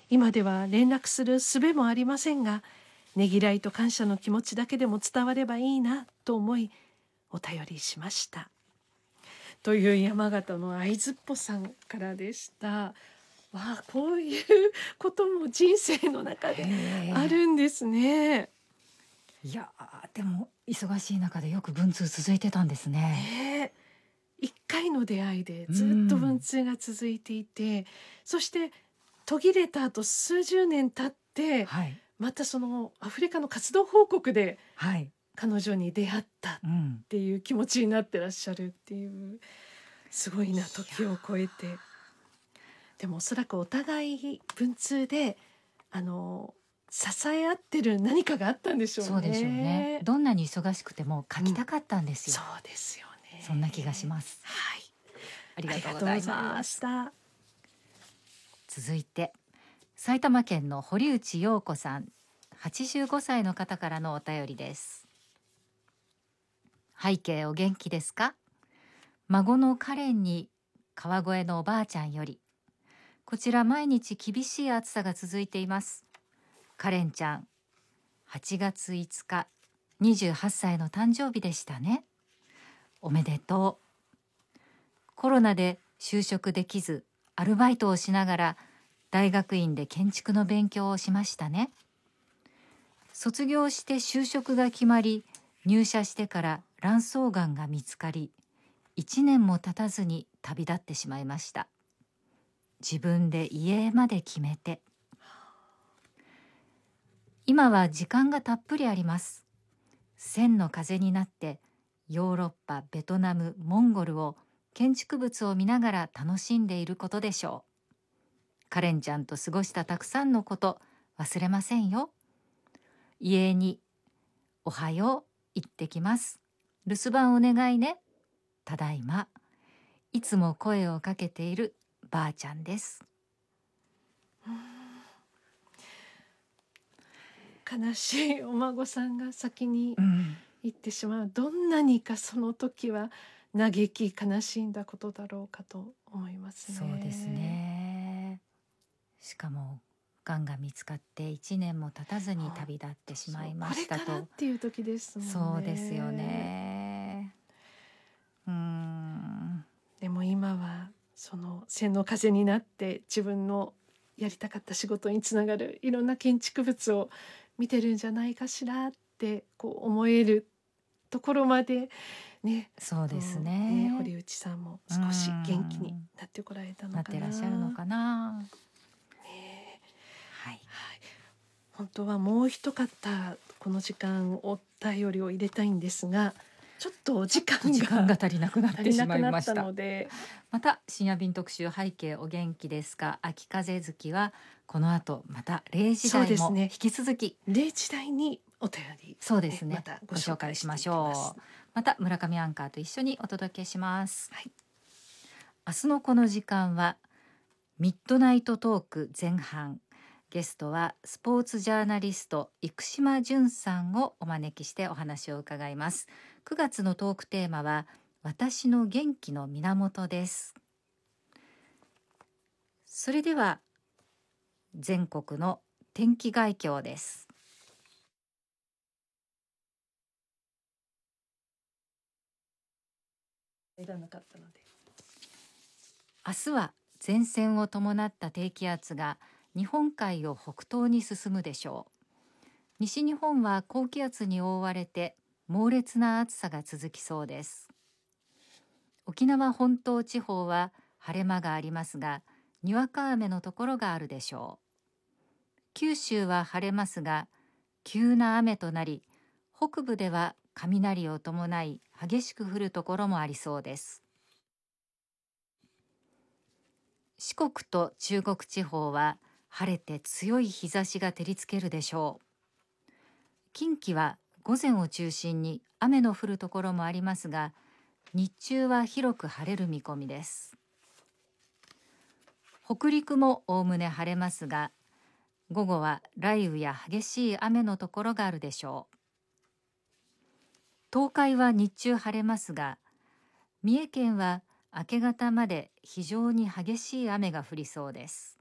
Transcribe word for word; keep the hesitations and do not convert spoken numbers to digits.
今では連絡する術もありませんが、ねぎらいと感謝の気持ちだけでも伝わればいいなと思いお便りしました。という山形の会津っぽさんからでした。わあ、こういうことも人生の中であるんですね。 いやでも忙しい中でよく文通続いてたんですね。 ねえ、一回の出会いでずっと文通が続いていて、そして途切れた後数十年経って、はい、またそのアフリカの活動報告で彼女に出会ったっていう気持ちになってらっしゃるっていう、すごいな、時を超えて。でもおそらくお互い文通であの支え合ってる何かがあったんでしょうね。 そうでしょうね。どんなに忙しくても書きたかったんですよ、 うん、そうですよね。 そんな気がします。 はい、 ありがとうございました。続いて埼玉県の堀内陽子さん、はちじゅうごさいの方からのお便りです。背景お元気ですか？孫のカレンに川越のおばあちゃんより、こちら毎日厳しい暑さが続いています。カレンちゃんはちがついつかにじゅうはっさいの誕生日でしたね。おめでとう。コロナで就職できずアルバイトをしながら大学院で建築の勉強をしましたね。卒業して就職が決まり、入社してから卵巣がんが見つかり、いちねんも経たずに旅立ってしまいました。自分で家まで決めて。今は時間がたっぷりあります。千の風になってヨーロッパ、ベトナム、モンゴルを建築物を見ながら楽しんでいることでしょう。カレンちゃんと過ごしたたくさんのこと忘れませんよ。家におはよう行ってきます。留守番お願いね。ただいま。いつも声をかけているばあちゃんです。 悲しいお孫さんが先に行ってしまう、うん、どんなにかその時は嘆き悲しんだことだろうかと思いますね。 そうですね。しかもがんが見つかっていちねんも経たずに旅立ってしまいましたと。 これからっていう時ですもんね。 そうですよね。うーん。 でも今はその千の風になって自分のやりたかった仕事につながるいろんな建築物を見てるんじゃないかしらってこう思えるところまでね。 そうですね。 ね、堀内さんも少し元気になってこられたのかな。 なってらっしゃるのかな。ね、 はい、はい。本当はもう一方この時間お便りを入れたいんですが、ちょっと時間が時間が足りなくなってしまいましたので、 また深夜便特集背景お元気ですか秋風月はこの後またれいじ台も引き続き、 ね、れいじ台にお便り、 そうですね、 またご紹介しましょう。また村上アンカーと一緒にお届けします、はい、明日のこの時間はミッドナイトトーク前半、ゲストはスポーツジャーナリスト生島淳さんをお招きしてお話を伺います。くがつのトークテーマは私の元気の源です。それでは全国の天気概況です。 いらなかったので、 明日は前線を伴った低気圧が日本海を北東に進むでしょう。西日本は高気圧に覆われて猛烈な暑さが続きそうです。沖縄本島地方は晴れ間がありますが、にわか雨のところがあるでしょう。九州は晴れますが、急な雨となり、北部では雷を伴い激しく降るところもありそうです。四国と中国地方は晴れて強い日差しが照りつけるでしょう。近畿は午前を中心に雨の降るところもありますが、日中は広く晴れる見込みです。北陸もおおむね晴れますが、午後は雷雨や激しい雨のところがあるでしょう。東海は日中晴れますが、三重県は明け方まで非常に激しい雨が降りそうです。